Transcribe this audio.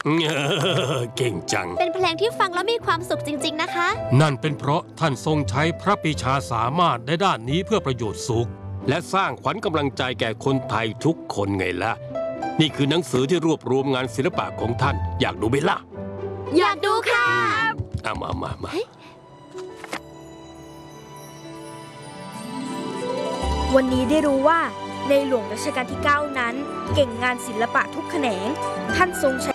เก่งจังเป็นเพลงที่ฟังแล้วมีความสุขจริงๆนะคะนั่นเป็นเพราะท่านทรงใช้พระปรีชาสามารถในด้านนี้เพื่อประโยชน์สุขและสร้างขวัญกำลังใจแก่คนไทยทุกคนไงล่ะนี่คือหนังสือที่รวบรวมงานศิลปะของท่านอยากดูไหมล่ะอยากดูค่ะมาวันนี้ได้รู้ว่าในหลวงรัชกาลที่ 9 นั้นเก่งงานศิลปะทุกแขนงท่านทรงใช้